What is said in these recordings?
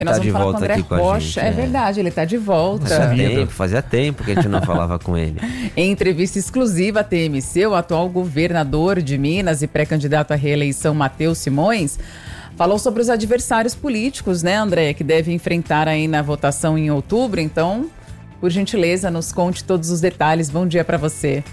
E nós vamos falar com o André Rocha. Gente, é verdade, ele está de volta. Fazia tempo que a gente não falava com ele. Em entrevista exclusiva à TMC, o atual governador de Minas e pré-candidato à reeleição, Matheus Simões, falou sobre os adversários políticos, né, André, que deve enfrentar aí na votação em outubro. Então, por gentileza, nos conte todos os detalhes. Bom dia para você.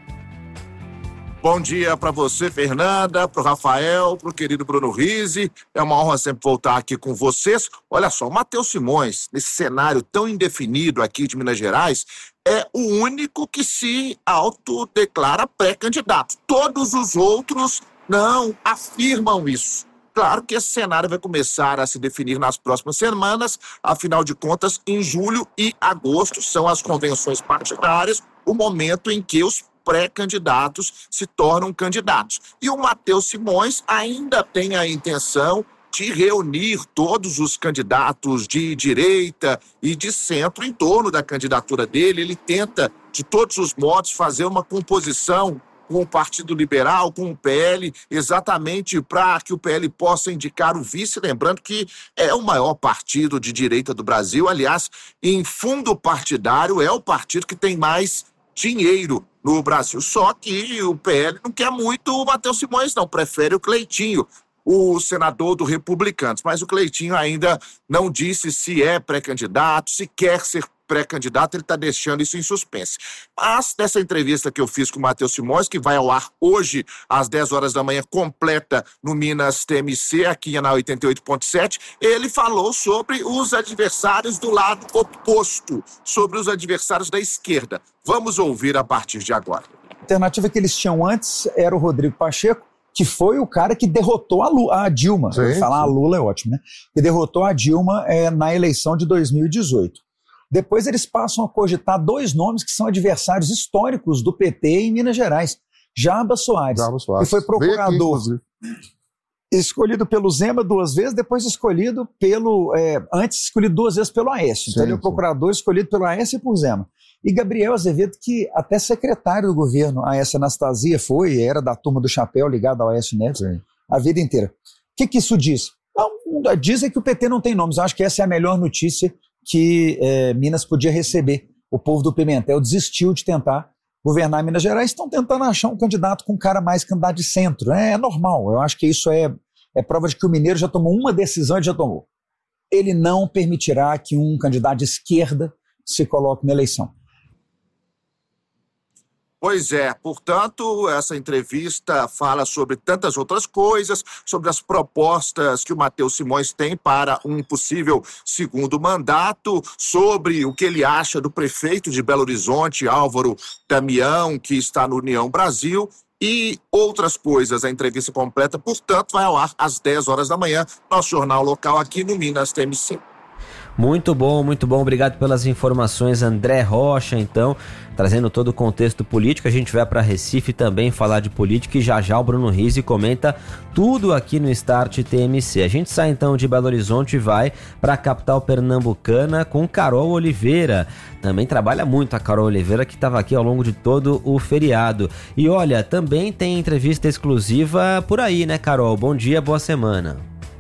Bom dia para você, Fernanda, para o Rafael, para o querido Bruno Rizzi. É uma honra sempre voltar aqui com vocês. Olha só, o Matheus Simões, nesse cenário tão indefinido aqui de Minas Gerais, é o único que se autodeclara pré-candidato. Todos os outros não afirmam isso. Claro que esse cenário vai começar a se definir nas próximas semanas. Afinal de contas, em julho e agosto são as convenções partidárias, o momento em que os pré-candidatos se tornam candidatos. E o Matheus Simões ainda tem a intenção de reunir todos os candidatos de direita e de centro em torno da candidatura dele. Ele tenta, de todos os modos, fazer uma composição com o Partido Liberal, com o PL, exatamente para que o PL possa indicar o vice, lembrando que é o maior partido de direita do Brasil. Aliás, em fundo partidário, é o partido que tem mais dinheiro no Brasil. Só que o PL não quer muito o Matheus Simões, não. Prefere o Cleitinho, o senador do Republicanos. Mas o Cleitinho ainda não disse se é pré-candidato, se quer ser pré-candidato, ele está deixando isso em suspense. Mas nessa entrevista que eu fiz com o Matheus Simões, que vai ao ar hoje às 10 horas da manhã, completa no Minas TMC, aqui na 88.7, ele falou sobre os adversários do lado oposto, sobre os adversários da esquerda. Vamos ouvir a partir de agora. A alternativa que eles tinham antes era o Rodrigo Pacheco, que foi o cara que derrotou a Dilma. Falar a Lula é ótimo, né? Que derrotou a Dilma na eleição de 2018. Depois eles passam a cogitar dois nomes que são adversários históricos do PT em Minas Gerais. Jarbas Soares, que foi procurador escolhido pelo Zema 2 vezes, depois escolhido antes escolhido 2 vezes pelo Aécio. Então ele é o procurador escolhido pelo Aécio e por Zema. E Gabriel Azevedo, que até secretário do governo, Aécio Anastasia era da turma do chapéu ligado ao Aécio Neves a vida inteira. O que isso diz? Dizem que o PT não tem nomes. Eu acho que essa é a melhor notícia que Minas podia receber. O povo do Pimentel desistiu de tentar governar Minas Gerais, estão tentando achar um candidato com cara mais candidato de centro. É normal, eu acho que isso é prova de que o mineiro já tomou uma decisão e já tomou. Ele não permitirá que um candidato de esquerda se coloque na eleição. Pois é, portanto, essa entrevista fala sobre tantas outras coisas, sobre as propostas que o Matheus Simões tem para um possível segundo mandato, sobre o que ele acha do prefeito de Belo Horizonte, Álvaro Damião, que está no União Brasil, e outras coisas. A entrevista completa, portanto, vai ao ar às 10 horas da manhã, nosso jornal local aqui no Minas TMC. Muito bom, obrigado pelas informações, André Rocha, então, trazendo todo o contexto político. A gente vai para Recife também falar de política e já o Bruno Rizzi comenta tudo aqui no Start TMC. A gente sai então de Belo Horizonte e vai para a capital pernambucana com Carol Oliveira. Também trabalha muito a Carol Oliveira, que estava aqui ao longo de todo o feriado. E olha, também tem entrevista exclusiva por aí, né, Carol? Bom dia, boa semana.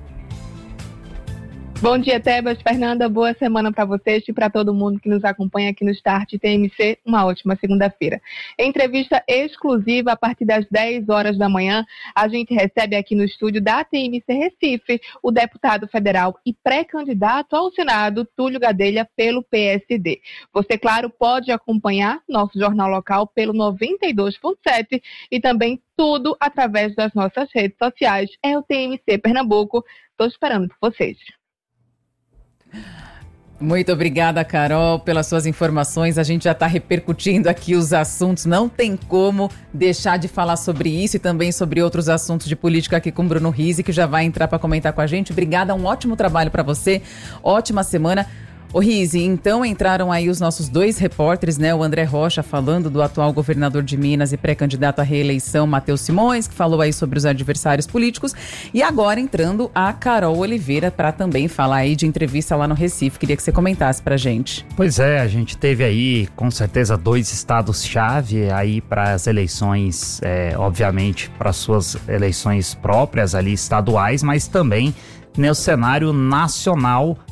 Bom dia, Tebas, Fernanda, boa semana para vocês e para todo mundo que nos acompanha aqui no Start TMC, uma ótima segunda-feira. Entrevista exclusiva a partir das 10 horas da manhã, a gente recebe aqui no estúdio da TMC Recife o deputado federal e pré-candidato ao Senado, Túlio Gadelha, pelo PSD. Você, claro, pode acompanhar nosso jornal local pelo 92.7 e também tudo através das nossas redes sociais. É o TMC Pernambuco, estou esperando por vocês. Muito obrigada, Carol, pelas suas informações. A gente já está repercutindo aqui os assuntos. Não tem como deixar de falar sobre isso e também sobre outros assuntos de política aqui com o Bruno Rizzi, que já vai entrar para comentar com a gente. Obrigada, um ótimo trabalho para você. Ótima semana. Ô Rizzi, então entraram aí os nossos dois repórteres, né? O André Rocha falando do atual governador de Minas e pré-candidato à reeleição, Matheus Simões, que falou aí sobre os adversários políticos. E agora entrando a Carol Oliveira para também falar aí de entrevista lá no Recife. Queria que você comentasse pra gente. Pois é, a gente teve aí com certeza 2 estados-chave aí para as eleições, obviamente para suas eleições próprias ali estaduais, mas também no cenário nacional